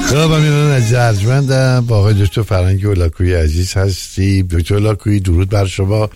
خب امیران از ارجمندم با آقای دکتر فرهنگ هولاکویی عزیز هستیم. دکتر هولاکویی درود بر شما.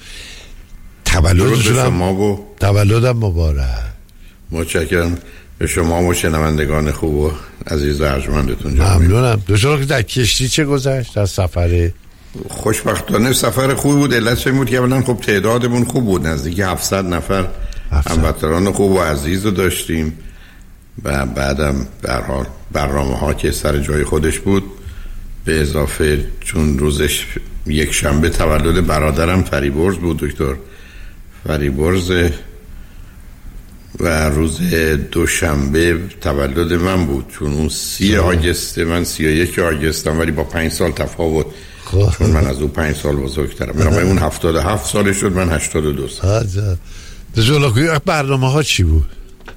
تولدم مبارک. متشکرم به شما و شنوندگان خوب و عزیز و ارجمندتون. ممنونم. دکتر در کشتی چه گذشت در سفر؟ خوشبختانه سفر خوبی بود. علتش این بود که اولا خب تعدادمون خوب بود، نزدیک 700 نفر هموطنان خوب و عزیز رو داشتیم و بعدم به هر حال برنامه‌ها که سر جای خودش بود، به اضافه چون روزش یک شنبه تولد برادرم فریبرز بود، دکتر فریبرز، و روز دوشنبه تولد من بود چون اون 30 آگست، من 31 آگستم ولی با 5 سال تفاوت، چون من از اون 5 سال بزرگترم. من اون 77 سالش شد، من 82 سال. دکتر برنامه ها چی بود؟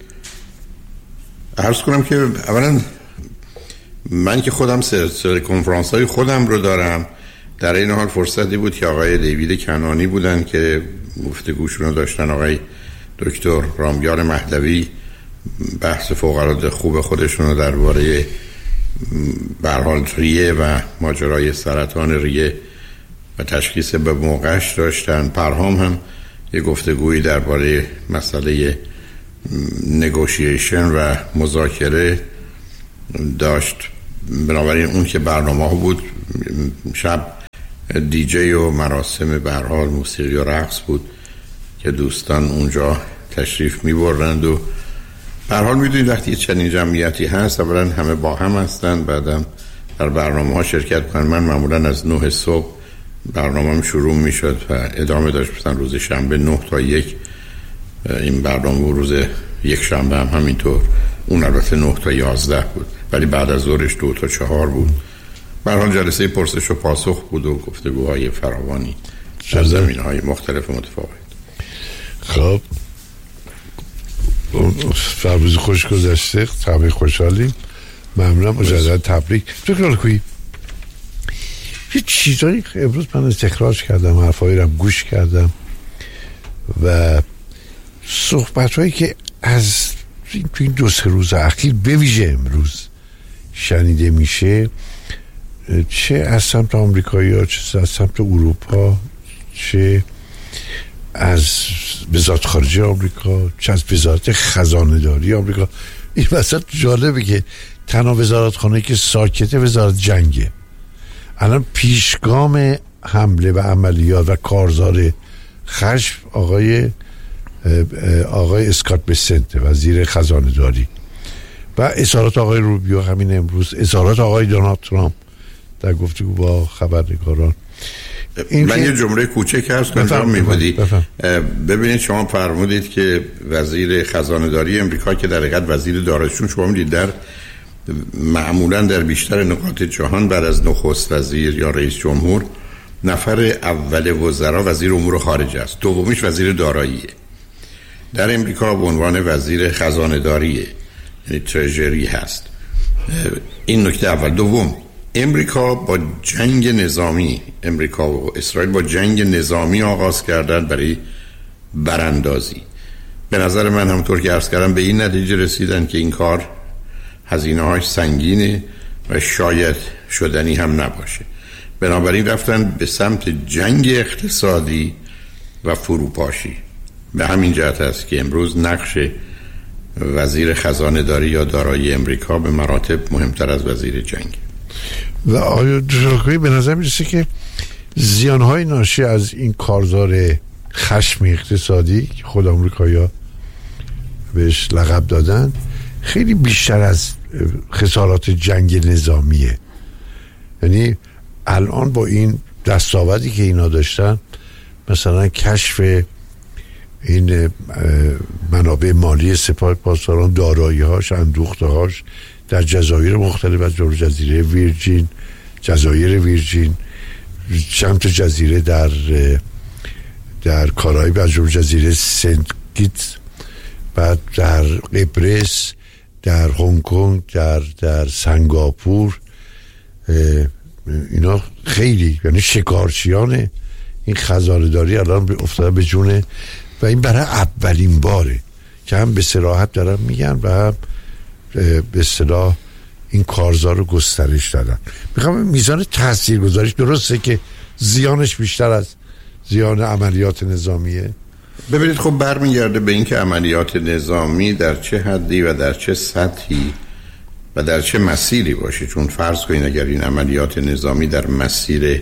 عرض کنم که اولا من که خودم سر کنفرانس های خودم رو دارم، در این حال فرصتی بود که آقای دیوید کنانی بودن که گفتگوشون رو داشتن، آقای دکتر رامیار مهدوی بحث فوق‌العاده خوب خودشون رو درباره به هر حال ریه و ماجرای سرطان ریه و تشخیص به موقعش داشتن. پرهام هم یه گفتگویی درباره مسئله نگوشیشن و مذاکره داشت. بنابراین اون که برنامه ها بود، شب دیجی و مراسم به هر حال موسیقی و رقص بود که دوستان اونجا تشریف می‌برند و به هر حال می‌دونید وقتی چنین جمعیتی هست اولا همه با هم هستن، بعدم در برنامه‌ها شرکت کنن. من معمولا از 9 صبح برنامه‌ام شروع می‌شد و ادامه داشت، مثلا روز شنبه 9 تا 1 این برنامه، روز یک شنبه هم همینطور، اون البته 9 تا 11 بود ولی بعد از ظهرش 2 تا 4 بود. به هر حال جلسه پرسش و پاسخ بود و گفتگوهای فراوانی در زمینه‌های مختلف و متفاوت. خب روز خوش گذشته، تبریک، خوشحالیم، ممنونم، مجدد تبریک. دکتر هولاکویی یه چیزایی امروز من استخراج کردم، حرفایی رو هم گوش کردم و صحبت‌هایی که از این 2-3 روز اخیر به ویژه امروز شنیده میشه، چه از سمت آمریکایی‌ها، چه از سمت اروپا، چه از وزارت خارجه آمریکا، چه از وزارت خزانه داری آمریکا. این وسط جالبه که تنها وزارتخانه‌ای که ساکته وزارت جنگه. الان پیشگام حمله و عملیات و کارزار خشم آقای اسکات بسنت، وزیر خزانه داری، و اظهارات آقای روبیو همین امروز، اظهارات آقای دونالد ترامپ در گفتگو با خبرنگاران. من یه جمله کوچک هست انجام می‌بودی. ببینید شما فرمودید که وزیر خزانه داری امریکا که در حقیقت وزیر داراییشون شما می‌دید در معمولاً در بیشتر نقاط جهان بعد از نخست وزیر یا رئیس جمهور نفر اول وزرا وزیر امور خارجه است، دومیش وزیر داراییه. در امریکا به عنوان وزیر خزانه داریه، یعنی ترژری هست. این نکته اول. دوم، امریکا با جنگ نظامی، امریکا و اسرائیل با جنگ نظامی آغاز کردن برای براندازی. به نظر من همونطور که عرض کردم به این نتیجه رسیدن که این کار هزینه‌هاش سنگینه و شاید شدنی هم نباشه، بنابراین رفتن به سمت جنگ اقتصادی و فروپاشی. به همین جهت است که امروز نقش وزیر خزانه داری یا دارایی امریکا به مراتب مهمتر از وزیر جنگ. و آیا دکتر به نظر میرسه که زیانهای ناشی از این کارزار خشم اقتصادی که خود آمریکایی‌ها بهش لقب دادن خیلی بیشتر از خسارات جنگ نظامیه؟ یعنی الان با این دستاوردی که اینا داشتن، مثلا کشف این منابع مالی سپاه پاسداران، دارایی‌هاش، اندوخته‌هاش در جزایر مختلف از جمله جزیره ویرجین، جزایر ویرجین، چند تا جزیره در کارائیب از جمله جزیره سنت کیتس، بعد در قبرس، در هنگ کنگ، در سنگاپور، اینا خیلی، یعنی شکارچیان این خزانه‌داری الان افتاده به جونه و این برای اولین باره که هم به صراحت دارن میگن و هم به اصطلاح این کارزار رو گسترش دادن. میخوام میزان تاثیرگذاریش درسته که زیانش بیشتر از زیان عملیات نظامیه؟ ببینید خب برمیگرده به اینکه عملیات نظامی در چه حدی و در چه سطحی و در چه مسیری باشه. چون فرض کنید اگر این عملیات نظامی در مسیر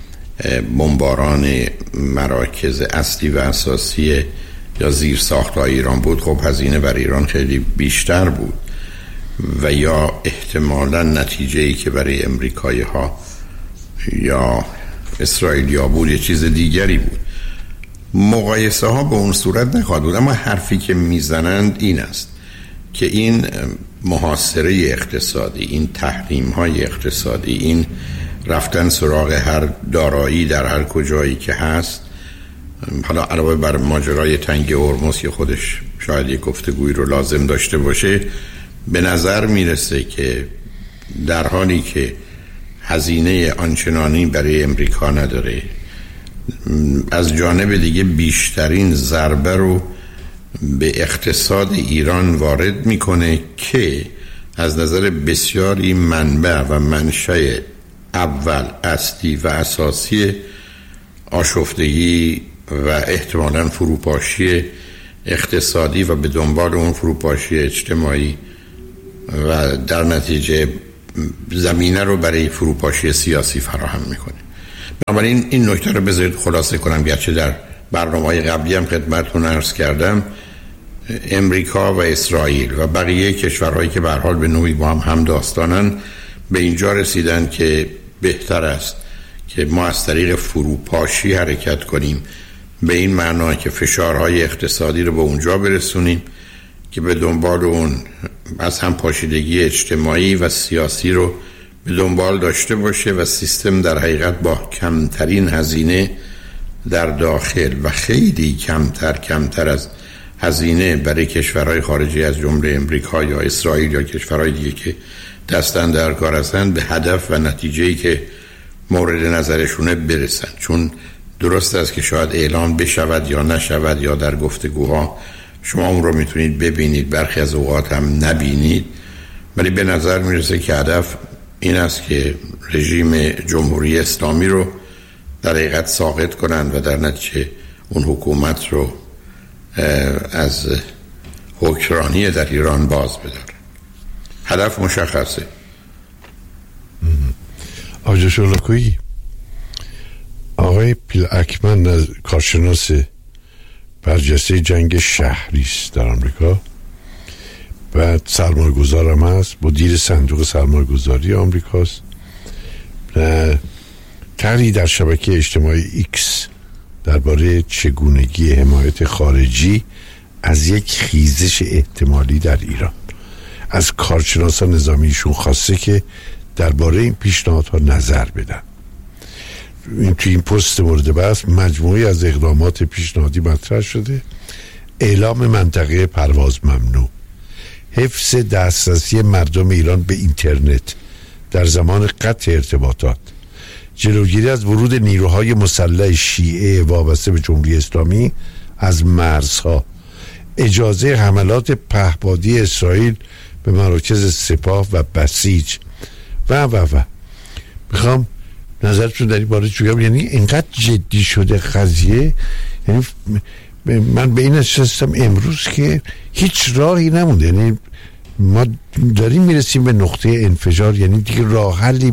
بمباران مراکز اصلی و اساسی یا زیر ساخت‌های ایران بود، خب هزینه بر ایران خیلی بیشتر بود و یا احتمالاً نتیجه‌ای که برای امریکایی‌ها یا اسرائیلیا بود یه چیز دیگری بود. مقایسه ها به اون صورت نخواهد بود، اما حرفی که میزنند این است که این محاصره اقتصادی، این تحریم های اقتصادی، این رفتن سراغ هر دارایی در هر کجایی که هست، حالا علاوه بر ماجرای تنگ هرمز که خودش شاید یک گفتگویی رو لازم داشته باشه، به نظر میرسه که در حالی که هزینه آنچنانی برای امریکا نداره، از جانب دیگه بیشترین ضربه رو به اقتصاد ایران وارد میکنه که از نظر بسیاری منبع و منشأ اول، اصلی و اساسی آشفتگی و احتمالاً فروپاشی اقتصادی و به دنبال اون فروپاشی اجتماعی و در نتیجه زمینه رو برای فروپاشی سیاسی فراهم میکنه. بنابراین این نکته رو بذارید خلاصه کنم، گرچه در برنامه‌های قبلی هم خدمتتون عرض کردم، امریکا و اسرائیل و بقیه کشورهایی که به هر حال به نوعی با هم داستانن به اینجا رسیدن که بهتر است که ما از طریق فروپاشی حرکت کنیم، به این معنا که فشارهای اقتصادی رو به اونجا برسونیم که به دنبال اون از هم پاشیدگی اجتماعی و سیاسی رو به دنبال داشته باشه و سیستم در حقیقت با کمترین هزینه در داخل و خیلی کمتر از هزینه برای کشورهای خارجی از جمله امریکا یا اسرائیل یا کشورهای دیگه که دستن در کار هستند به هدف و نتیجه‌ای که مورد نظرشونه برسن. چون درست است که شاید اعلام بشود یا نشود یا در گفتگوها شما اون رو میتونید ببینید، برخی از اوقات هم نبینید، ولی به نظر میرسه که هدف این است که رژیم جمهوری اسلامی رو در حقیقت ساقط کنند و در نتیجه اون حکومت رو از حکمرانی در ایران باز بدارن. هدف مشخصه. آقای شلکویی، آقای پیل اکمن کارشناس برجسته جنگ شهری است در آمریکا و سرمایه‌گذار هم هست، مدیر صندوق سرمایه‌گذاری آمریکاست. طرحی در شبکه اجتماعی ایکس درباره چگونگی حمایت خارجی از یک خیزش احتمالی در ایران از کارشناسان نظامیشون خواسته که درباره این پیشنهادها نظر بدن. توی این پست مورد بحث مجموعی از اقدامات پیشنهادی مطرح شده: اعلام منطقه پرواز ممنوع، حفظ دسترسی مردم ایران به اینترنت در زمان قطع ارتباطات، جلوگیری از ورود نیروهای مسلح شیعه وابسته به جمهوری اسلامی از مرزها، اجازه حملات پهپادی اسرائیل به مراکز سپاه و بسیج و میخوام نظرتون در این باره چون یعنی اینقدر جدی شده قضیه، یعنی من به این نشستم امروز که هیچ راهی نمونده، یعنی ما داریم میرسیم به نقطه انفجار، یعنی دیگه راه حلی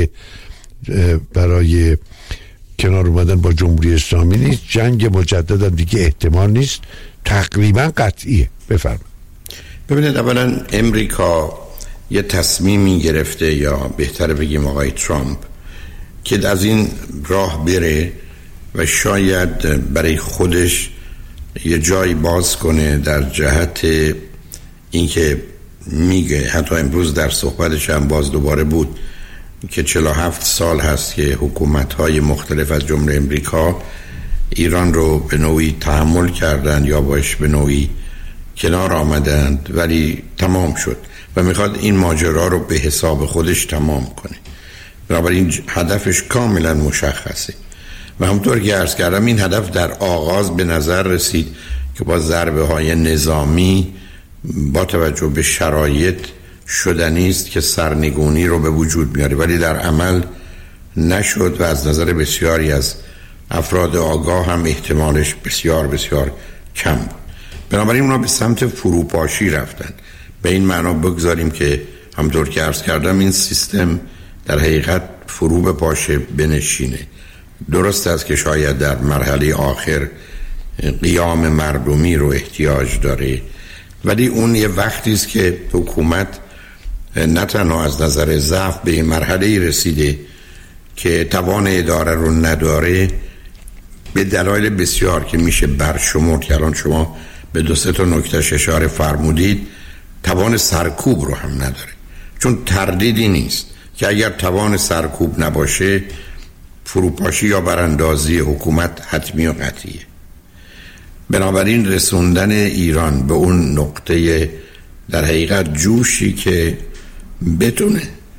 برای کنار اومدن با جمهوری اسلامی نیست، جنگ مجدد هم دیگه احتمال نیست، تقریبا قطعیه. بفرمایید. ببینید، اولا امریکا یه تصمیمی گرفته، یا بهتره بگیم آقای ترامپ، که از این راه بره و شاید برای خودش یه جایی باز کنه در جهت اینکه میگه، حتی امروز در صحبتش هم باز دوباره بود که 47 سال هست که حکومت‌های مختلف از جمله امریکا ایران رو به نوعی تحمل کردن یا باش به نوعی کنار آمدند، ولی تمام شد و میخواد این ماجرا رو به حساب خودش تمام کنه. بنابراین هدفش کاملا مشخصه و همونطور که عرض کردم این هدف در آغاز به نظر رسید که با ضربه های نظامی با توجه به شرایط شدنی است که سرنگونی رو به وجود میاره، ولی در عمل نشد و از نظر بسیاری از افراد آگاه هم احتمالش بسیار بسیار کم بود. بنابراین اونا به سمت فروپاشی رفتن. به این معنا بگذاریم که همطور که عرض کردم این سیستم در حقیقت فرو بپاشه، بنشینه. درست است که شاید در مرحله آخر قیام مردمی رو احتیاج داره، ولی اون یه وقتی است که حکومت نه تنها از نظر ضعف به این مرحله رسیده که توان اداره رو نداره، به دلایل بسیار که میشه برشمرد که الان شما به 2-3 نکتهش اشاره فرمودید، توان سرکوب رو هم نداره. چون تردیدی نیست که اگر توان سرکوب نباشه فروپاشی یا براندازی حکومت حتمی و قطعیه. بنابراین رسوندن ایران به اون نقطه در حقیقت جوشی که بتونه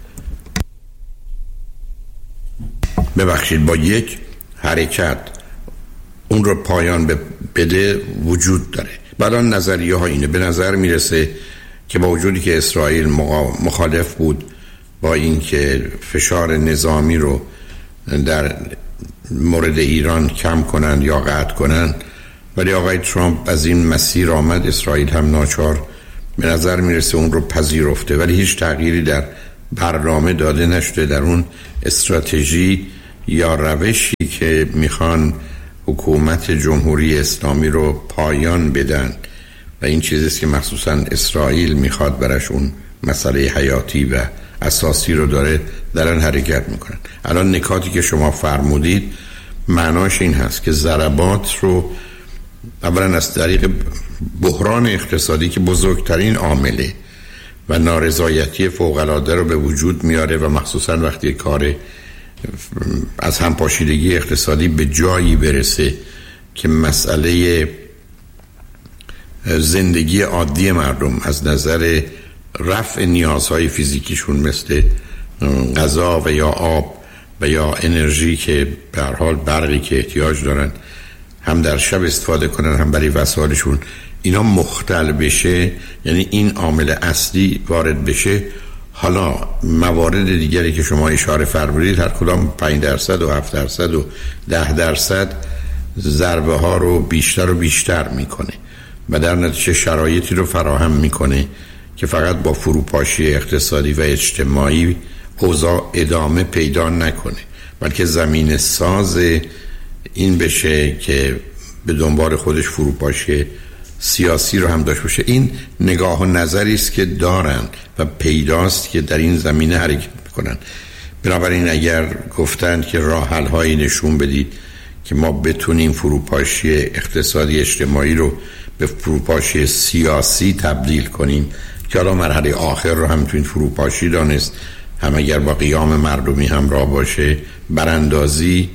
با یک حرکت اون رو پایان بده وجود داره. بعدان نظریه ها اینه، به نظر میرسه که با وجودی که اسرائیل مخالف بود با اینکه فشار نظامی رو در مورد ایران کم کنن یا قطع کنن، ولی آقای ترامپ از این مسیر آمد. اسرائیل هم ناچار به نظر میرسه اون رو پذیرفته، ولی هیچ تغییری در برنامه داده نشده در اون استراتژی یا روشی که میخوان حکومت جمهوری اسلامی رو پایان بدن و این چیزیست که مخصوصا اسرائیل میخواد برش اون مسئله حیاتی و اساسی رو داره درن حرکت میکنن. الان نکاتی که شما فرمودید معناش این هست که ضربات رو اولا از طریق بحران اقتصادی که بزرگترین عامله و نارضایتی فوق‌العاده رو به وجود میاره و مخصوصا وقتی کار از همپاشیدگی اقتصادی به جایی برسه که مسئله زندگی عادی مردم از نظر رفع نیازهای فیزیکیشون مثل غذا و یا آب و یا انرژی که به هر حال برقی که احتیاج دارن هم در شب استفاده کنن هم برای وسایلشون، اینا مختل بشه، یعنی این عامل اصلی وارد بشه، حالا موارد دیگری که شما اشاره فرمودید هر کدام 5% و 7% و 10% ضربه ها رو بیشتر و بیشتر میکنه و در نتیجه شرایطی رو فراهم میکنه که فقط با فروپاشی اقتصادی و اجتماعی اوضاع ادامه پیدا نکنه، بلکه زمین ساز این بشه که به دنبال خودش فروپاشی سیاسی رو هم داشته باشه. این نگاه و نظری است که دارن و پیداست که در این زمینه حرکت میکنن. بنابراین اگر گفتند که راه حل هایی نشون بدید که ما بتونیم فروپاشی اقتصادی اجتماعی رو به فروپاشی سیاسی تبدیل کنیم که حالا مرحله آخر رو هم میتونید فروپاشی دانست، هم اگر با قیام مردمی همراه باشه براندازی،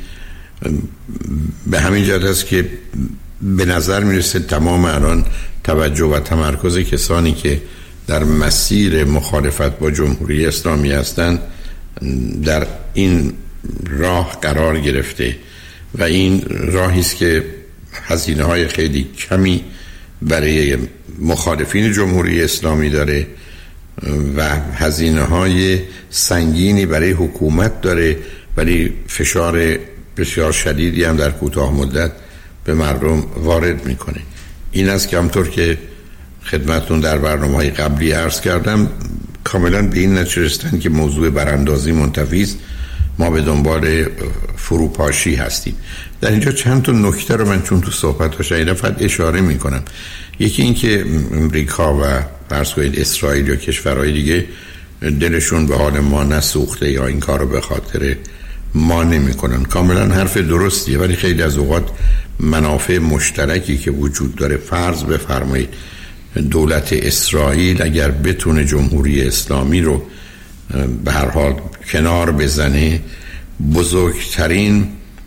به همین جهت است که به نظر میرسه تمام الان توجه و تمرکز کسانی که در مسیر مخالفت با جمهوری اسلامی هستند در این راه قرار گرفته و این راهی است که هزینه های خیلی کمی برای مخالفین جمهوری اسلامی داره و هزینه های سنگینی برای حکومت داره، ولی فشار بسیار شدیدی هم در کوتاه مدت به مردم وارد میکنه. این است که همطور که خدمتون در برنامه‌های قبلی عرض کردم کاملا به این نتیجه رسیدن که موضوع براندازی منتفی است، ما به دنبال فروپاشی هستیم. در اینجا چند تا نکته رو من چون تو صحبت‌ها شنیدم فقط اشاره میکنم. یکی این که امریکا و فرض کنید اسرائیل یا کشورهای دیگه دلشون به حال ما نسوخته یا این کار رو به خاطر ما نمی‌کنن. کاملا حرف درستیه، ولی خیلی از اوقات منافع مشترکی که وجود داره، فرض بفرمایید دولت اسرائیل اگر بتونه جمهوری اسلامی رو به هر حال کنار بزنه، بزرگترین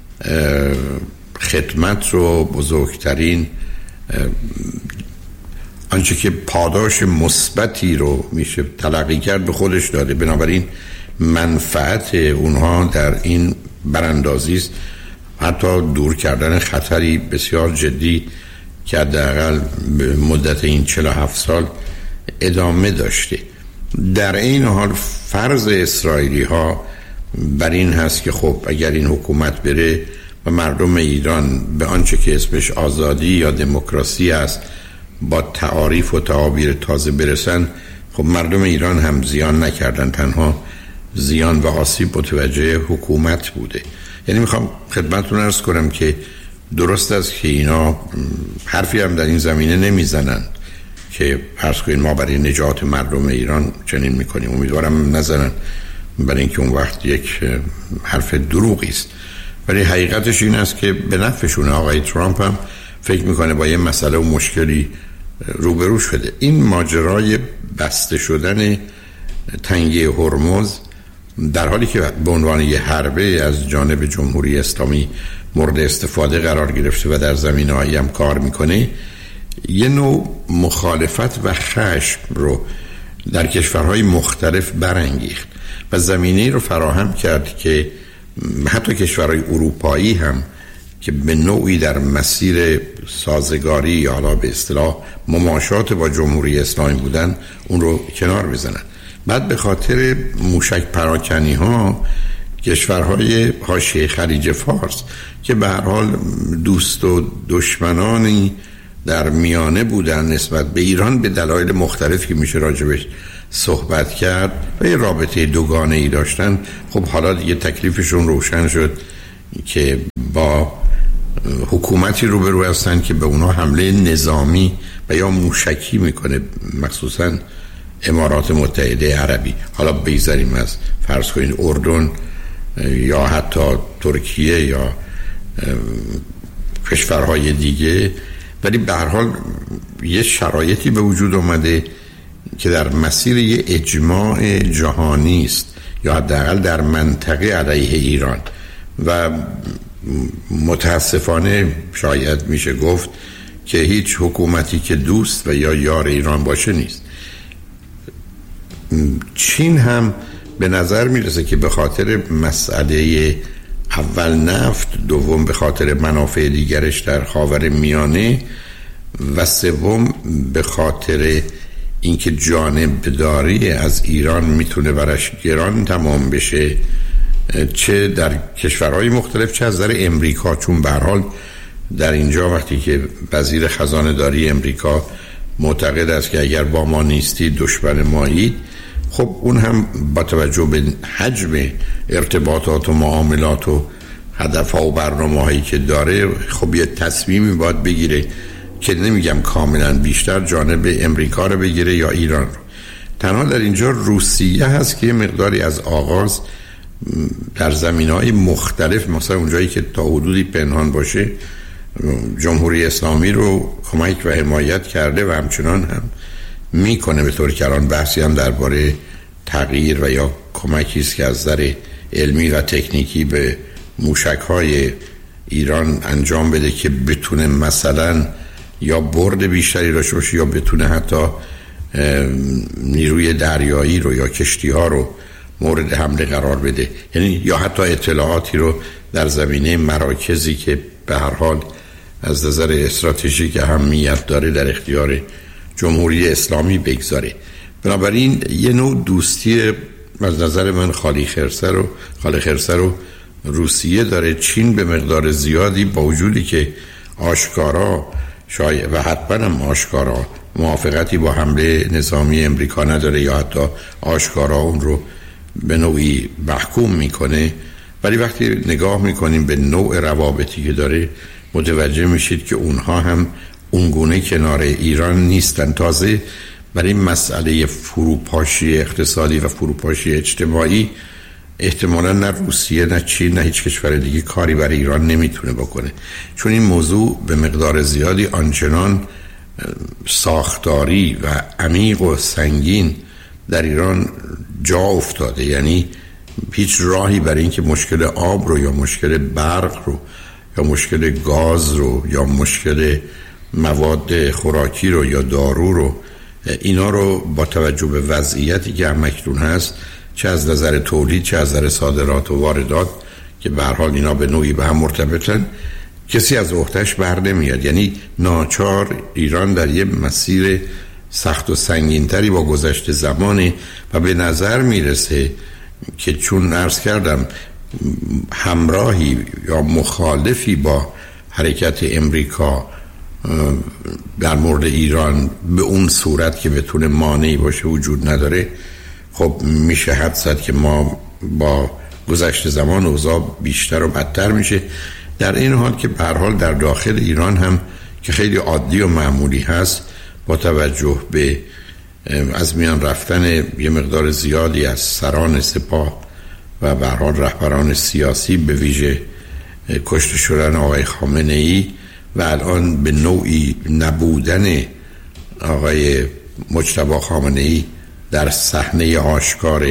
خدمت رو، بزرگترین آنچه که پاداش مثبتی رو میشه تلقی کرد به خودش داده. بنابراین منفعت اونها در این براندازی است، حتی دور کردن خطری بسیار جدی که حداقل به مدت این 47 سال ادامه داشته. در این حال فرض اسرائیلی ها بر این هست که خب اگر این حکومت بره و مردم ایران به آنچه که اسمش آزادی یا دموکراسی است با تعاریف و تعابیر تازه برسن، خب مردم ایران هم زیان نکردن، تنها زیان و آسیب متوجه حکومت بوده. یعنی میخوام خدمتتون عرض کنم که درست است که اینا حرفی هم در این زمینه نمیزنن که فرض کنید ما برای نجات مردم ایران چنین میکنیم، امیدوارم نزنن، برای اینکه اون وقت یک حرف دروغی است. ولی حقیقتش این است که به نفعشون آقای ترامپ هم فکر میکنه با یه مسئله و مشکلی روبرو شده. این ماجرای بسته شدن تنگه هرمز در حالی که به عنوان یه حربه از جانب جمهوری اسلامی مورد استفاده قرار گرفته و در زمینه‌هایی هم کار میکنه، یه نوع مخالفت و خشم رو در کشورهای مختلف برانگیخت و زمینه‌ای رو فراهم کرد که حتی کشورهای اروپایی هم که به نوعی در مسیر سازگاری یا حالا به اصطلاح مماشات با جمهوری اسلامی بودن اون رو کنار بزنن. بعد به خاطر موشک پراکنی ها کشورهای حاشیه خلیج فارس که به هر حال دوست و دشمنانی در میانه بودن نسبت به ایران به دلایل مختلف که میشه راجبش صحبت کرد و یه رابطه دوگانه ای داشتن، خب حالا دیگه تکلیفشون روشن شد که با حکومتی روبرو هستن که به اونا حمله نظامی و یا موشکی میکنه، مخصوصا امارات متحده عربی. حالا بگذاریم از فرض کنید اردن یا حتی ترکیه یا کشورهای دیگه، ولی به هر حال یه شرایطی به وجود اومده که در مسیر یه اجماع جهانی است یا حداقل در منطقه علیه ایران و متاسفانه شاید میشه گفت که هیچ حکومتی که دوست و یا یار ایران باشه نیست. چین هم به نظر میرسه که به خاطر مسئله اول نفت، دوم به خاطر منافع دیگرش در خاورمیانه و سوم به خاطر اینکه جانبداری از ایران میتونه برش گران تمام بشه، چه در کشورهای مختلف چه از نظر امریکا، چون به هر حال در اینجا وقتی که وزیر خزانه داری امریکا معتقد است که اگر با ما نیستی دشمن مایید، خب اون هم با توجه به حجم ارتباطات و معاملات و هدفها و برنامه‌هایی که داره، خب یه تصمیمی باید بگیره که نمیگم کاملا، بیشتر جانب امریکا رو بگیره یا ایران رو. تنها در اینجا روسیه هست که یه مقداری از آغاز در زمینه‌های مختلف، مثلا اونجایی که تا حدودی پنهان باشه جمهوری اسلامی رو کمک و حمایت کرده و همچنان هم میکنه، به طور که الان بحثی هم درباره تغییر و یا کمکی است که از نظر علمی و تکنیکی به موشک‌های ایران انجام بده که بتونه مثلا یا برد بیشتری داشته باشه یا بتونه حتی نیروی دریایی رو یا کشتی‌ها رو مورد حمله قرار بده، یعنی یا حتی اطلاعاتی رو در زمینه مراکزی که به هر حال از نظر استراتژیک اهمیت داره در اختیار جمهوری اسلامی بگذاره. بنابراین یه نوع دوستی از نظر من خالی خرسه رو روسیه داره. چین به مقدار زیادی با وجودی که آشکارا شاید و حتما هم آشکارا موافقتی با حمله نظامی امریکا نداره یا حتی آشکارا اون رو به نوعی محکوم میکنه، ولی وقتی نگاه میکنیم به نوع روابطی که داره متوجه میشید که اونها هم اونگونه کنار ایران نیستن. تازه برای مسئله فروپاشی اقتصادی و فروپاشی اجتماعی احتمالا نه روسیه نه چین نه هیچ کشور دیگه کاری برای ایران نمیتونه بکنه، چون این موضوع به مقدار زیادی آنچنان ساختاری و عمیق و سنگین در ایران جا افتاده، یعنی هیچ راهی برای اینکه مشکل آب رو یا مشکل برق رو یا مشکل گاز رو یا مشکل مواد خوراکی رو یا دارو رو، اینا رو با توجه به وضعیتی که همکنون هست، چه از نظر تولید چه از نظر صادرات و واردات که به هر حال اینا به نوعی به هم مرتبطن، کسی از عهده‌اش بر نمیاد. یعنی ناچار ایران در یه مسیر سخت و سنگینتری با گذشت زمانه و به نظر میرسه که چون عرض کردم همراهی یا مخالفی با حرکت امریکا در مورد ایران به اون صورت که بتونه مانعی باشه وجود نداره، خب میشه حد زد که ما با گذشت زمان اوضاع بیشتر و بدتر میشه. در این حال که به هر حال در داخل ایران هم که خیلی عادی و معمولی هست، با توجه به از میان رفتن یه مقدار زیادی از سران سپاه و به هر حال رهبران سیاسی، به ویژه کشته شدن آقای خامنه‌ای و الان به نوعی نبودن آقای مجتبی خامنه‌ای در صحنه آشکار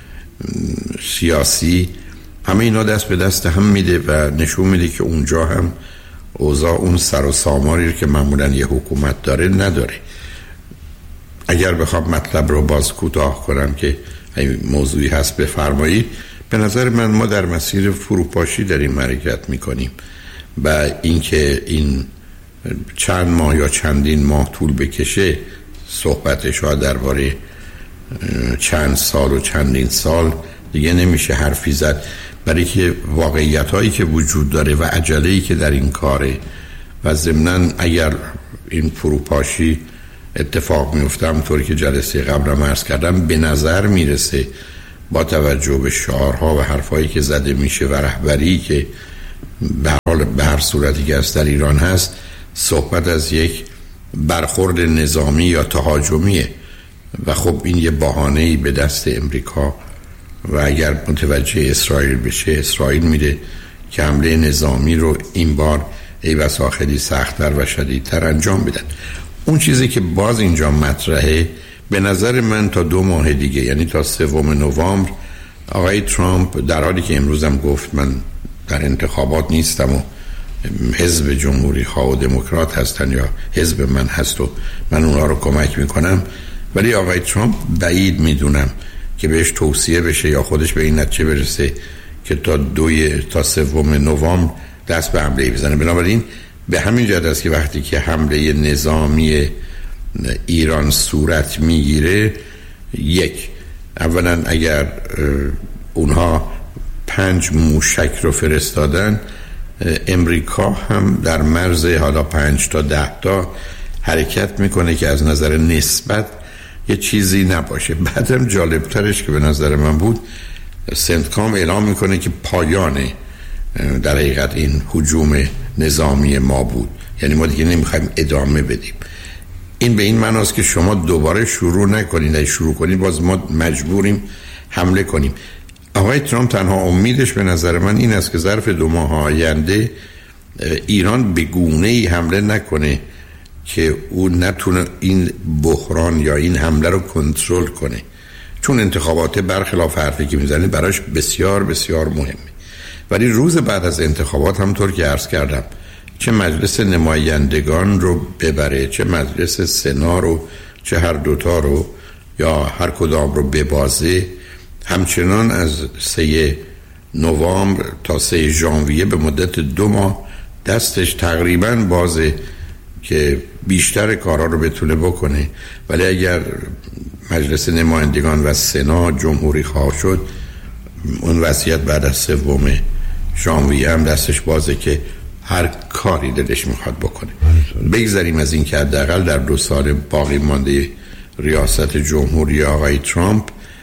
سیاسی، همه اینا دست به دست هم میده و نشون میده که اونجا هم اوضاع اون سر و ساماری که معمولا یه حکومت داره نداره. اگر بخوام مطلب رو باز کوتاه کنم که موضوعی هست بفرمایید، به نظر من ما در مسیر فروپاشی داریم حرکت میکنیم و اینکه این چند ماه یا چندین ماه طول بکشه، صحبتش ها درباره چند سال و چندین سال دیگه نمیشه حرفی زد، برای که واقعیت هایی که وجود داره و عجله‌ای که در این کاره و ضمناً اگر این فروپاشی اتفاق میفته، همونطوری که جلسه قبلم عرض کردم، به نظر میرسه با توجه به شعارها و حرفایی که زده میشه و رهبری که به هر صورتی که از در ایران هست، صحبت از یک برخورد نظامی یا تهاجمیه و خب این یه بهانه‌ای به دست امریکا و اگر متوجه اسرائیل بشه، اسرائیل میره که حمله نظامی رو این بار ای بسا خیلی سخت‌تر و شدیدتر انجام بدن. اون چیزی که باز اینجا مطرحه، به نظر من تا 2 ماه دیگه، یعنی تا 3 نوامبر، آقای ترامپ در حالی که امروز هم گفت من در انتخابات نیستم و حزب جمهوری خواه و دموکرات هستن یا حزب من هست و من اونها رو کمک میکنم، ولی آقای ترامپ بعید میدونم که بهش توصیه بشه یا خودش به این نتیجه برسه که تا 3 نوامبر دست به حمله بزنه. بنابراین به همین جهت است که وقتی که حمله نظامی ایران صورت میگیره، اولا اگر اونها 5 موشک رو فرستادن، امریکا هم در مرز حالا 5 تا 10 تا حرکت میکنه که از نظر نسبت یه چیزی نباشه. بعدم جالبترش که به نظر من بود، سنتکام اعلام میکنه که پایان در حقیقت این هجوم نظامی ما بود، یعنی ما دیگه نمیخوایم ادامه بدیم. این به این معناست که شما دوباره شروع نکنید، اگه شروع کنید باز ما مجبوریم حمله کنیم. آقای ترامپ تنها امیدش به نظر من این است که ظرف 2 ماه آینده ایران به گونه‌ای حمله نکنه که او نتونه این بحران یا این حمله رو کنترل کنه، چون انتخابات برخلاف حرفی که میزنه براش بسیار بسیار مهمه. ولی روز بعد از انتخابات، همونطور که عرض کردم، چه مجلس نمایندگان رو ببره، چه مجلس سنا رو، چه هر دوتا رو یا هر کدام رو ببازه، همچنان از 3 نوامبر تا 3 ژانویه به مدت 2 ماه دستش تقریباً بازه که بیشتر کارا رو بتونه بکنه. ولی اگر مجلس نمایندگان و سنا جمهوری خواه شد، اون وضعیت بعد از 3 ژانویه هم دستش بازه که هر کاری دلش میخواد بکنه. بگذاریم از این که حداقل در 2 سال باقی مانده ریاست جمهوری آقای ترامپ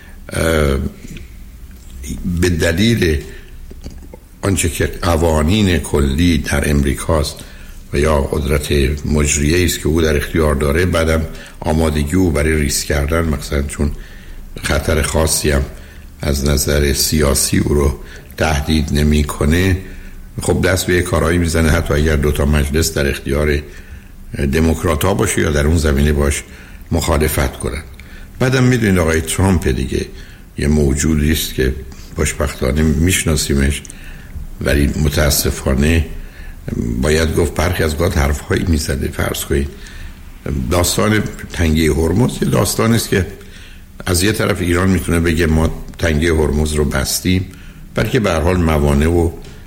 به دلیل آنچه که قوانین کلی در امریکاست و یا قدرت مجریه است که او در اختیار داره، بعدم آمادگی او برای ریسک کردن، مثلا چون خطر خاصی هم از نظر سیاسی او رو تهدید نمیکنه، خب دست به کارهایی میزنه حتی اگر 2 تا مجلس در اختیار دموکرات ها باشه یا در اون زمینه باش مخالفت کنن. بعدم میدونید آقای ترامپ دیگه یه موجودی است که خوشبختانه میشناسیمش، ولی متاسفانه باید گفت برخی از گاه حرفهایی میزده. فرض کنید داستان تنگه هرمز یه داستانی است که از یه طرف ایران میتونه بگه ما تنگه هرمز رو بستیم، بلکه به هر حال موانع و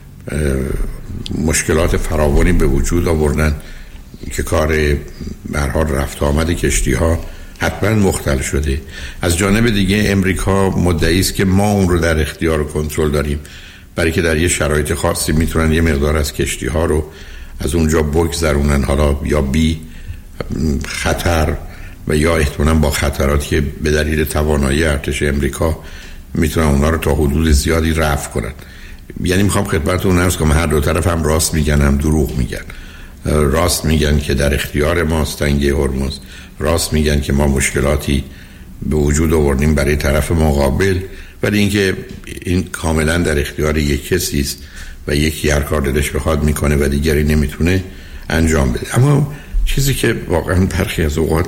مشکلات فراوانی به وجود آوردن که کار به هر حال رفت آمد کشتی ها حتما مختل شده. از جانب دیگه امریکا مدعی است که ما اون رو در اختیار و کنترل داریم، برای که در یه شرایط خاصی میتونن یه مقدار از کشتی ها رو از اونجا بگذرونن، حالا یا بی خطر و یا احتمالاً با خطراتی که به دلیل توانایی ارتش امریکا میتونن اونا رو تا حدود زیادی رفع کنن. یعنی میخوام خدمتتون عرض کنم هر دو طرف هم راست میگن هم دروغ میگن. راست میگن که در اختیار ماست تنگه هرمز، راست میگن که ما مشکلاتی به وجود آوردیم برای طرف مقابل، ولی اینکه این کاملا در اختیار یک کسی است و یکی هر کار دلش بخواد میکنه و دیگری نمیتونه انجام بده. اما چیزی که واقعا برخی از اوقات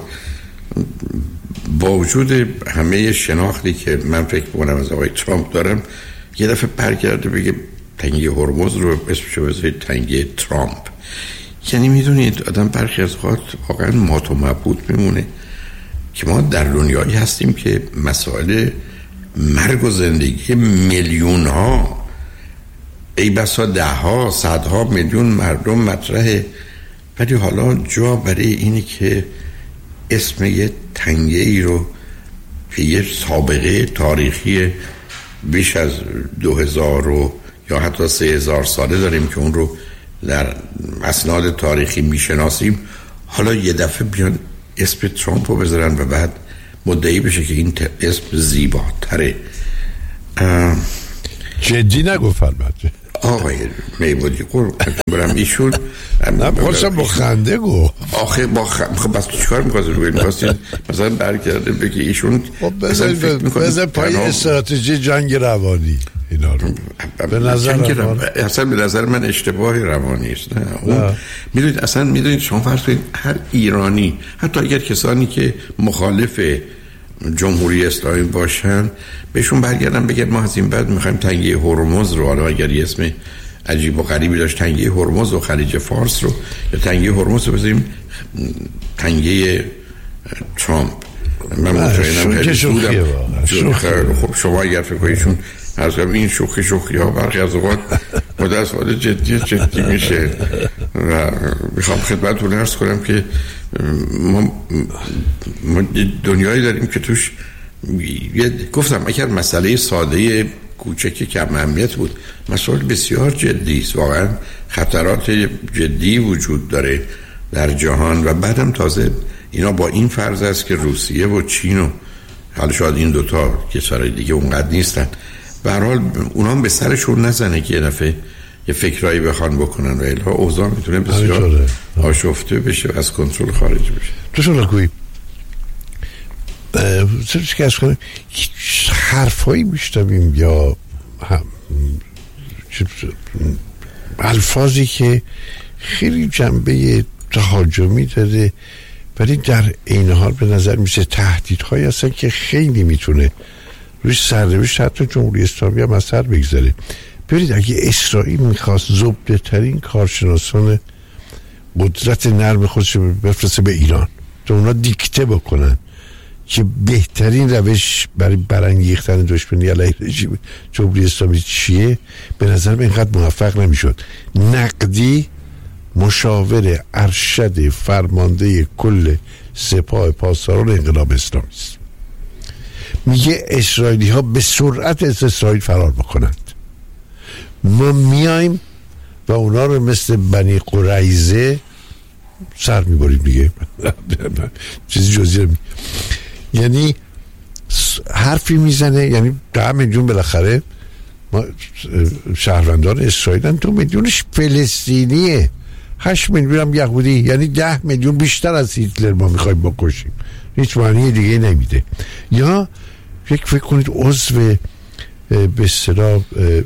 با وجود همه شناختی که من فکر می‌کنم از آقای ترامپ دارم، یه دفعه برگرده بگه تنگه هرمز رو اسمشو بذارید تنگه ترامپ. یعنی میدونید آدم برخی از اوقات واقعا مات و مبهوت میمونه که ما در دنیایی هستیم که مسائل مرگ و زندگی میلیون ها، ای بسا ده ها صدها میلیون مردم مطرحه، ولی حالا جا برای اینی که اسم یه تنگه ای رو که یه سابقه تاریخی بیش از 2000 یا حتی 3000 ساله داریم که اون رو در اسناد تاریخی میشناسیم، حالا یه دفعه بیان اسم ترامپ رو بذارن و بعد مدعی بشه که این اسم زیباتره. جدی نگفت البته آقای میبودی برم ایشون نه بخواستم با خنده گفت آخه بس چیکار می‌خواست رو می‌خواستید مثلا برگرده بگی ایشون بذار پای استراتژی جنگ روانی اینا رو به نظر من اشتباه روانی است. نه میدونید اصلا میدونید شما فرض کنید هر ایرانی، حتی اگر کسانی که مخالف جمهوری اسلامی باشن، بهشون برگردن بگن ما از این بعد میخوایم تنگه هرمز رو، حالا اگر یه اسم عجیب و غریبی داشت تنگه هرمز و خلیج فارس رو یا تنگه هرمز رو بذاریم تنگه ترامپ. من مطمئنم خیلی زودم خب شما اگر فکر کنیشون از این شوخی ها برخی از اوقات متاسفانه جدی میشه و میخوام خدمتتون عرض کنم که ما دنیایی داریم که توش گفتم اگر مسئله ساده کوچکی کم اهمیت بود، مسئله بسیار جدی است. واقعا خطرات جدی وجود داره در جهان و بعدم تازه اینا با این فرض است که روسیه و چین و حالا شاید این دوتا کشورهای دیگه اونقدر نیستن، به هر حال اونا هم به سرشون نزنه که یه دفعه یه فکرایی بخوان بکنن و الها اوضاع میتونه بسیار آشفته بشه و از کنترل خارج بشه. دوستان لکوی سرش که از کنم حرفایی میشتبیم یا الفاظی که خیلی جنبه تهاجمی داره، ولی در این حال به نظر میشه تهدیدهایی هستن که خیلی میتونه روی سرنوشت حتی جمهوری اسلامی هم اثر بگذاره. ببینید اگه اسرائیل میخواست زبده ترین کارشناسان قدرت نرم خودش رو بفرسته به ایران تا اونا دیکته بکنن که بهترین روش برای برانگیختن دشمنی علیه رژیم جمهوری اسلامی چیه، به نظر من اینقدر موفق نمیشد. نقدی مشاور ارشد فرمانده کل سپاه پاسداران انقلاب اسلامی است، میگه اسرائیلی ها به سرعت از اسرائیل فرار بکنند، ما میایم و اونا رو مثل بنی قریظه سر میبریم دیگه. چیزی جزئی یعنی حرفی میزنه، یعنی 10 میلیون بالاخره ما شهروندان اسرائیل 2 میلیونش فلسطینیه، 8 میلیون هم یهودی، یعنی 10 میلیون بیشتر از هیتلر ما میخوایم بکشیم، هیچ معنی دیگه نمیده. یا فکر کنید عضو به اصطلاح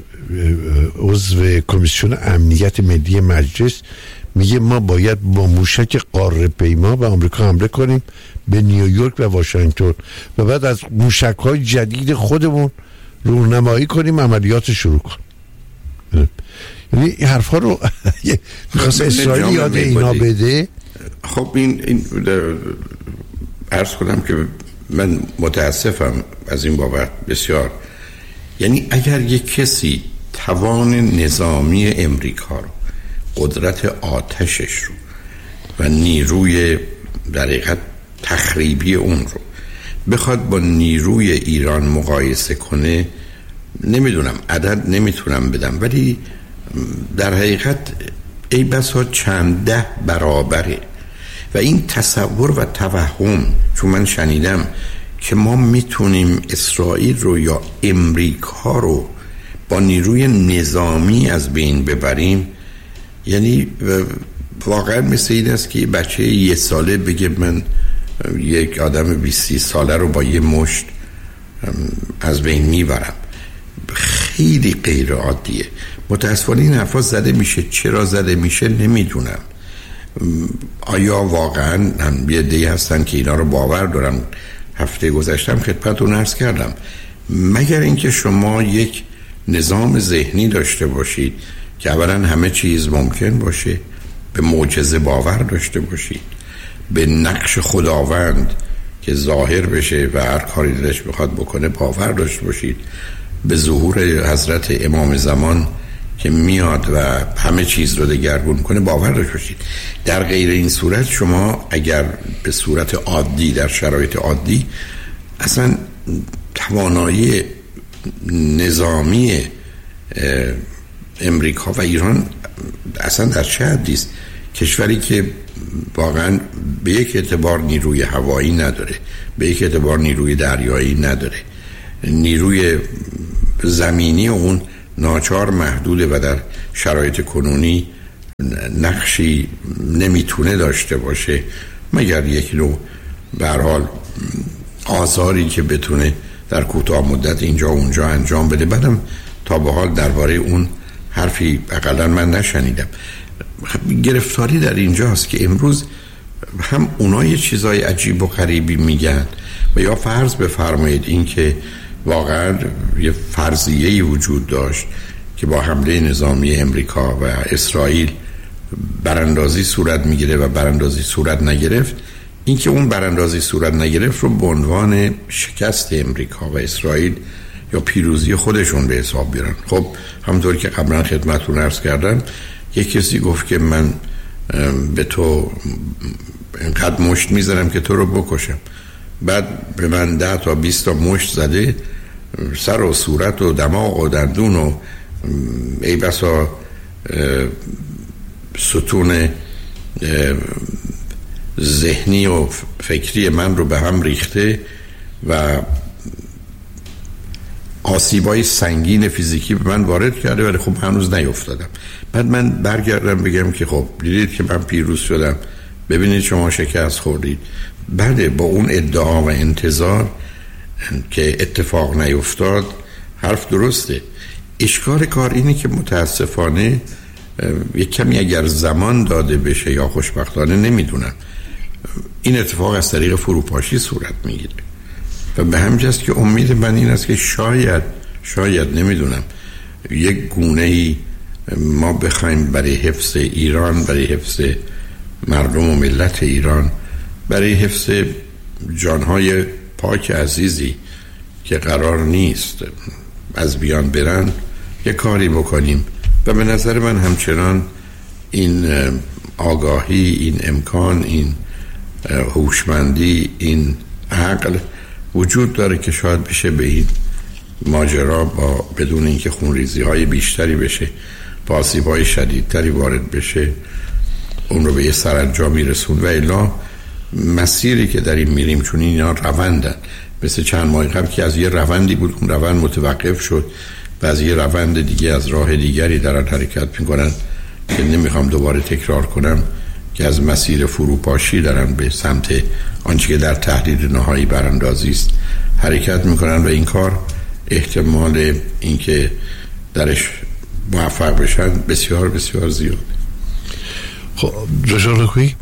عضو کمیسیون امنیت ملی مجلس میگه ما باید با موشک قاره پیما به آمریکا حمله کنیم، به نیویورک و واشنگتن، و بعد از موشک‌های جدید خودمون رونمایی کنیم، عملیات شروع کنیم. یعنی این حرفا رو میخواست اسرائیل یاد اینا بده. خب این عرض کنم که من متاسفم از این بابت بسیار. یعنی اگر یک کسی توان نظامی امریکا رو، قدرت آتشش رو و نیروی در حقیقت تخریبی اون رو بخواد با نیروی ایران مقایسه کنه، نمیدونم، عدد نمیتونم بدم، ولی در حقیقت ای بسا چند ده برابره. و این تصور و توهم، چون من شنیدم که ما میتونیم اسرائیل رو یا امریکا رو با نیروی نظامی از بین ببریم، یعنی واقعا مثل این است که بچه 1 ساله بگه من یک آدم 20 ساله رو با یه مشت از بین میبرم. خیلی غیر عادیه. متاسفانه این حرفا زده میشه، چرا زده میشه نمیدونم. آیا واقعا هم یه عده‌ای هستن که اینا رو باور دارم؟ هفته گذشتم خدمتتون عرض کردم، مگر اینکه شما یک نظام ذهنی داشته باشید که اولا همه چیز ممکن باشه، به معجزه باور داشته باشید، به نقش خداوند که ظاهر بشه و هر کاری دلش بخواد بکنه باور داشته باشید، به ظهور حضرت امام زمان که میاد و همه چیز رو دگرگون کنه باور داشته باشید. در غیر این صورت شما اگر به صورت عادی در شرایط عادی اصلا توانایی نظامی امریکا و ایران اصلا در چه حدی است؟ کشوری که واقعا به یک اعتبار نیروی هوایی نداره، به یک اعتبار نیروی دریایی نداره، نیروی زمینی اون ناچار محدوده و در شرایط کنونی نقشی نمیتونه داشته باشه مگر یک نوع به هر حال آثاری که بتونه در کوتاه مدت اینجا و اونجا انجام بده. بعدم تا به حال درباره اون حرفی اقلا من نشنیدم. گرفتاری در اینجاست که امروز هم اونا یه چیزای عجیب و غریبی میگن و یا فرض بفرمایید این که واقعا یه فرضیه‌ای وجود داشت که با حمله نظامی امریکا و اسرائیل براندازی صورت میگیره و براندازی صورت نگرفت، این که اون براندازی صورت نگرفت رو به عنوان شکست امریکا و اسرائیل یا پیروزی خودشون به حساب بیارن. خب همونطور که قبلا خدمتتون عرض کردم، یک کسی گفت که من به تو اینقدر مشت میزنم که تو رو بکشم، بعد به من 10 تا 20 تا مشت زده، سر و صورت و دماغ و دندون و ای بسا ستون ذهنی و فکری من رو به هم ریخته و آسیبای سنگین فیزیکی به من وارد کرده، ولی خب هنوز نیفتادم. بعد من برگردم بگم که خب دیدید که من پیروز شدم، ببینید شما شکست خوردید. بعد با اون ادعا و انتظار که اتفاق نیفتاد حرف درسته. اشکال کار اینه که متاسفانه یک کمی اگر زمان داده بشه یا خوشبختانه نمیدونم، این اتفاق از طریق فروپاشی صورت میگیره و به همجاست که امید من این است که شاید نمیدونم یک گونه‌ای ما بخوایم برای حفظ ایران، برای حفظ مردم و ملت ایران، برای حفظ جانهای پاک عزیزی که قرار نیست از بیان برن یک کاری بکنیم. و به نظر من همچنان این آگاهی، این امکان، این هوشمندی، این عقل وجود داره که شاید بشه به این ماجرا با بدون اینکه خونریزی های بیشتری بشه، با آسیب های شدیدتری وارد بشه، اون رو به یه سرانجامی رسون. و الا مسیری که در این میریم، چون اینا روندن، مثل چند ماه قبل که از یه روندی بود اون روند متوقف شد و از یه روند دیگه از راه دیگری دارن حرکت میکنن که نمیخوام دوباره تکرار کنم، که از مسیر فروپاشی دارن به سمت آنچه که در تحلیل نهایی براندازی است حرکت میکنن و این کار احتمال اینکه درش موفق بشن بسیار بسیار زیاد. خب دکتر لکویی،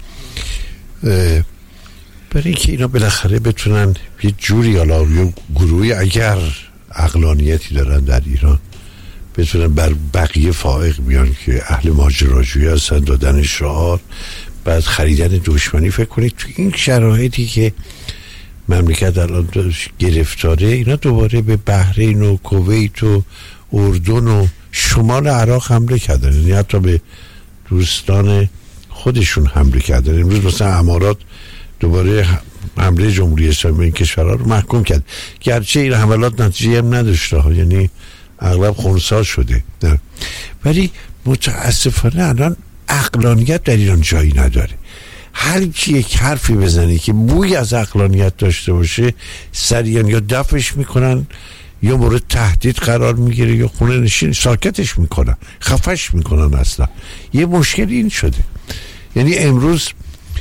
برای اینکه اینا بالاخره بتونن یه جوری حالا یه گروهی اگر عقلانیتی دارن در ایران بتونن بر بقیه فائق بیان که اهل ماجراجویی هستن، دادن شعار، بعد خریدن دشمنی، فکر کنید تو این شرایطی که مملکت الان گرفتاره، اینا دوباره به بحرین و کویت و اردن و شمال عراق حمله کردن، یعنی حتی به دوستان خودشون حمله کردن. امروز مثلا امارات دوباره حمله جمهوری اسلامی به این کشورها رو محکوم کرد، گرچه این حملات نتیجه هم نداشته ها، یعنی اغلب خنثی شده، نه. ولی متاسفانه الان عقلانیت در ایران جایی نداره. هر کی یک حرفی بزنه که بوی از عقلانیت داشته باشه سریعا یا دفعش میکنن یا مورد تهدید قرار میگیره یا خونه نشین ساکتش میکنن، خفش میکنن. اصلا یه مشکل این شده. یعنی امروز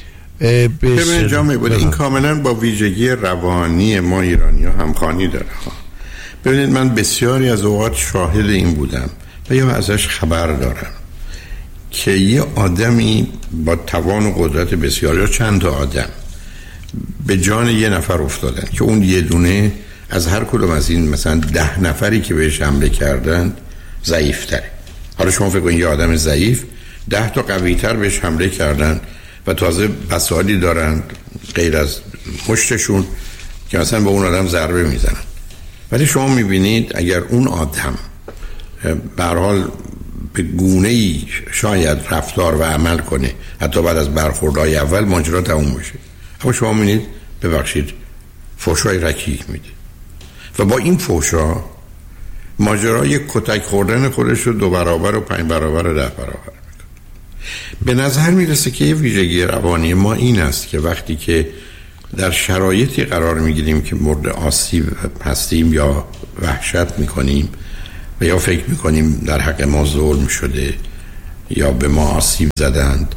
این کاملا با ویژگی روانی ما ایرانی ها همخوانی داره. ببینید من بسیاری از اوقات شاهد این بودم و یا ازش خبر دارم که یه آدمی با توان و قدرت بسیار یا چند تا آدم به جان یه نفر افتادن که اون یه دونه از هر کدوم از این مثلا 10 نفری که بهش حمله کردن ضعیف تره. حالا شما فکر کنید یه آدم ضعیف 10 تا قوی تر بهش حمله کردن و تازه بسالی دارن غیر از مشتشون که مثلا به اون آدم ضربه میزنن. ولی شما میبینید اگر اون آدم به هر حال به گونه‌ای شاید رفتار و عمل کنه حتی بعد از برخوردهای اول ماجرا تموم بشه، اما شما میبینید ببخشید فحشای رکیک میده و با این فحشا ماجرای کتک خوردن خودش رو 2 برابر و 5 برابر و 10 برابر میکنه. به نظر میرسه که یه ویژگی روانی ما این است که وقتی که در شرایطی قرار میگیریم که مورد آسیب هستیم یا وحشت میکنیم و یا فکر میکنیم در حق ما ظلم شده یا به ما آسیب زدند،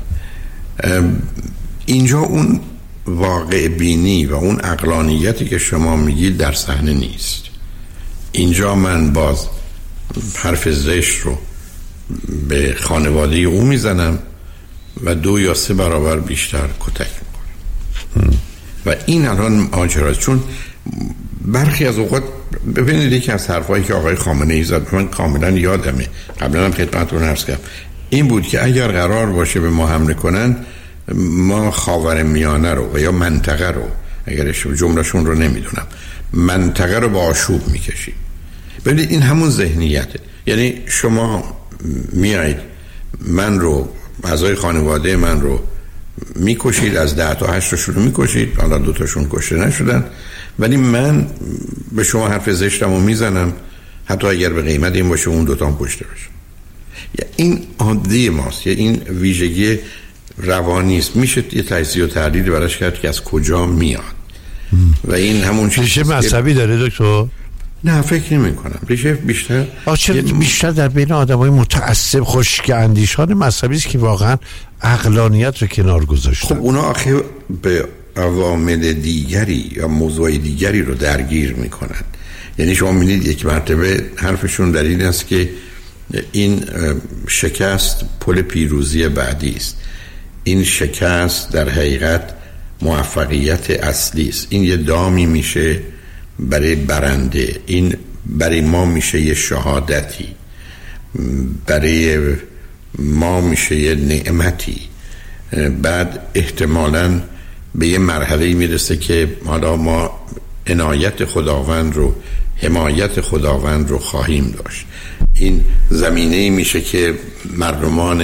اینجا اون واقع بینی و اون عقلانیتی که شما میگید در صحنه نیست. اینجا من باز حرف زشت رو به خانواده او میزنم و 2 یا 3 برابر بیشتر کتک میکنم و این الان ماجراست. چون برخی از اوقات ببینید یکی از حرفایی که آقای خامنه ای زد من کاملا یادمه، قبلا هم خدمتتون عرض کردم، این بود که اگر قرار باشه به ما حمله کنن ما خاورمیانه رو و یا منطقه رو، اگر جملهشون رو نمیدونم، منطقه رو با آشوب میکشیم. ببینید این همون ذهنیته. یعنی شما میایید من رو، اعضای خانواده من رو میکشید، از 10 تا 8 تاشون رو میکشید، حالا 2 تاشون کشته نشدن، ولی من به شما حرف زشتم رو میزنم حتی اگر به قیمت این باشه اون 2 تا هم کشته بشه. این عادی ماست، یا این ویژگی روانی است. میشه یه تجزیه و تحلیل براش کرد که از کجا میاد و این همون ریشه مذهبی داره دکتر؟ نه فکر نمی کنم. ریشه بیشتر بیشتر در بین آدمای متعصب خشک اندیشان مذهبی است که واقعا عقلانیت رو کنار گذاشتن. خب اونا آخه به عوامل دیگری یا موضوع دیگری رو درگیر میکنن. یعنی شما می‌بینید یک مرتبه حرفشون در این است که این شکست پل پیروزی بعدی است، این شکست در حقیقت موفقیت اصلی است، این یه دامی میشه برای برنده، این برای ما میشه یه شهادتی، برای ما میشه یه نعمتی. بعد احتمالاً به یه مرحله میرسه که حالا ما عنایت خداوند رو، حمایت خداوند رو خواهیم داشت. این زمینه‌ای میشه که مردمان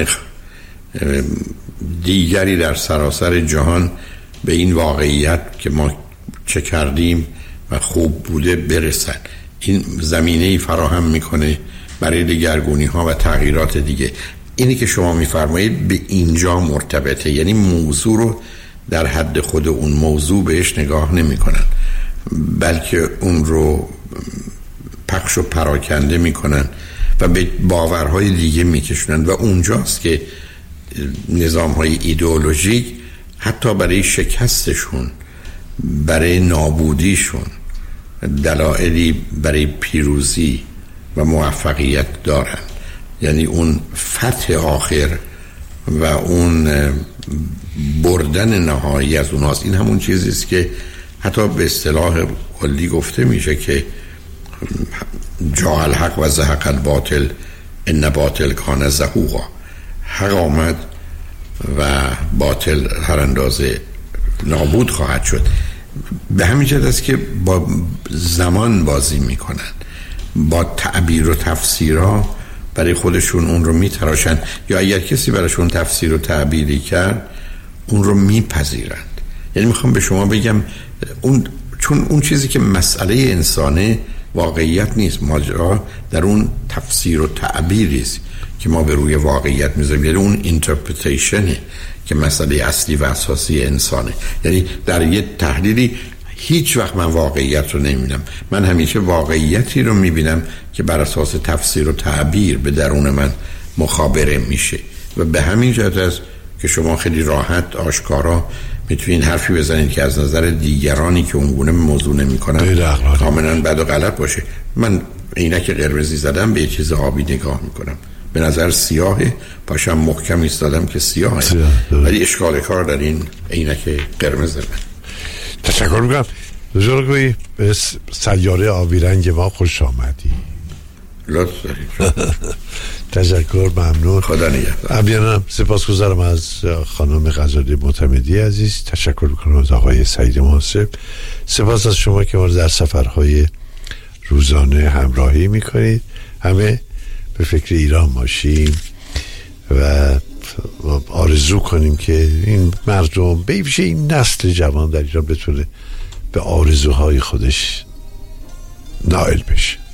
دیگری در سراسر جهان به این واقعیت که ما چه کردیم و خوب بوده برسن. این زمینه‌ای فراهم میکنه برای دگرگونی ها و تغییرات دیگه. اینی که شما میفرمایید به اینجا مرتبطه، یعنی موضوع رو در حد خود اون موضوع بهش نگاه نمی کنن، بلکه اون رو پخش و پراکنده می کنن و به باورهای دیگه می کشونن و اونجاست که نظامهای ایدئولوژیک حتی برای شکستشون، برای نابودیشون دلایلی برای پیروزی و موفقیت دارن. یعنی اون فتح آخر و اون بردن نهایی از اوناست. این همون چیزی است که حتی به اصطلاح کلی گفته میشه که جاء الحق و زهق الباطل ان باطل کان زهوقا. حق آمد و باطل هر اندازه نابود خواهد شد. به همین جهت است که با زمان بازی میکنن، با تعبیر و تفسیرها برای خودشون اون رو میتراشن، یا اگر کسی براشون تفسیر و تعبیری کرد اون رو میپذیرند. یعنی میخوام به شما بگم چون اون چیزی که مسئله انسانه واقعیت نیست، ماجرا در اون تفسیر و تعبیری است که ما به روی واقعیت میذاریم، یعنی اون اینترپریتیشنه که مسئله اصلی و اساسی انسانه. یعنی در یه تحلیلی هیچ وقت من واقعیت رو نمیبینم، من همیشه واقعیتی رو میبینم که بر اساس تفسیر و تعبیر به درون من مخابره میشه و به همین جهت است که شما خیلی راحت آشکارا میتونین حرفی بزنید که از نظر دیگرانی که اونگونه موضوع نمیکنن کاملا بد و غلط باشه. من عینک قرمزی زدم به یه چیز آبی نگاه میکنم، به نظر سیاهه، پاشم محکم ایستادم که سیاهه، ولی اشکال کار در این عینک قرمز من. تشکر میکنم دکتر گویی، به سیاره آبی رنگ ما خوش آمدی. لطف دارید. تشکر، ممنون، خدا نگهدار. ابیانم سپاسگزارم از خانم غزالی معتمدی عزیز. تشکر میکنم از آقای سعید محاسب. سپاس از شما که ما رو در سفرهای روزانه همراهی میکنید. همه به فکر ایران باشیم و آرزو کنیم که این مردم به ویژه این نسل جوان در ایران بتونه به آرزوهای خودش نائل بشه.